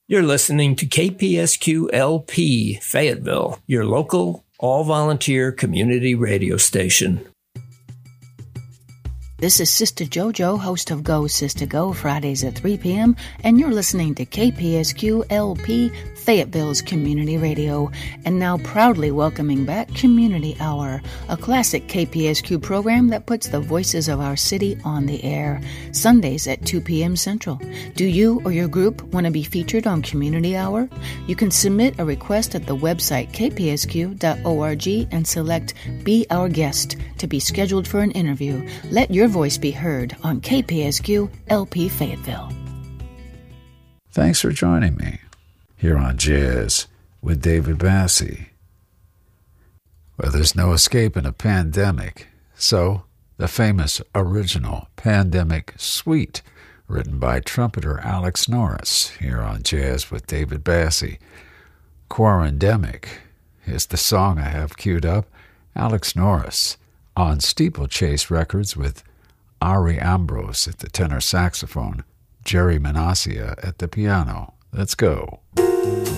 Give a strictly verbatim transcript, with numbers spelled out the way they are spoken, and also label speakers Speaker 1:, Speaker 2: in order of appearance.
Speaker 1: You're listening to K P S Q L P Fayetteville, your local, all-volunteer community radio station.
Speaker 2: This is Sister JoJo, host of Go Sister Go, Fridays at three p.m., and you're listening to K P S Q L P, Fayetteville's Community Radio, and now proudly welcoming back Community Hour, a classic K P S Q program that puts the voices of our city on the air, Sundays at two p.m. Central. Do you or your group want to be featured on Community Hour? You can submit a request at the website k p s q dot org and select Be Our Guest to be scheduled for an interview. Let your voice be heard on K P S Q L P Fayetteville.
Speaker 3: Thanks for joining me here on Jazz with David Bassi. Well, there's no escaping a pandemic, so the famous original Pandemic Suite, written by trumpeter Alex Norris, here on Jazz with David Bassi. Quarandemic is the song I have queued up. Alex Norris on Steeplechase Records with Ari Ambrose at the tenor saxophone, Jerry Manassia at the piano. Let's go.